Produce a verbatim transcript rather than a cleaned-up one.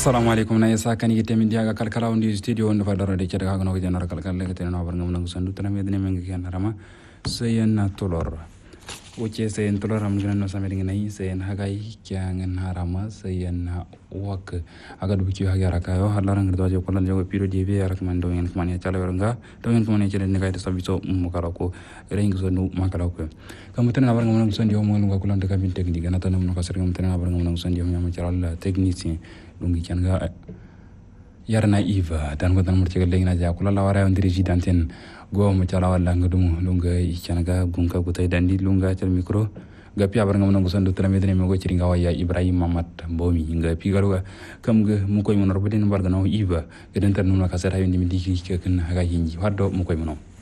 assalamu alaikum na yasa kan yite min diaga kalkala on di studio on fa daro de keda ga no ga janar kalkala le tene no bar ngam nangu sandu tan me dine men ngi rama sayen na tolor wuce sayen tolor am ngana no samedi ngi sayen hagay kya ngen harama sayen na wak aga du ki haga raka yo halara ngi do ko lan jogo piro di be rak man do en man ya chala nga do en ko man ya ne ga de sabiso mu kala ko rengi so nu makala ko kam tan na bar ngam nangu sandu mo ngi ko lan de kabin technique na tan no ko ser ngam tan na bar ngam nangu sandu mo chala technicien lungi changa yarna iva dan ko dan murti gelle na ja kula lawara on diriji danten go mo chala wala ngudum lunga changa bunka gutay dandi lunga chal micro gapi abar ngam nangu sandu tramé dene mo go ci nga waya ibrahim mamat bomi nga pi garuga kam ga mu koy mon robedin barga no iva eden tan no ka sera yindi mi diki ke kan haga hinji waddo mu koy mono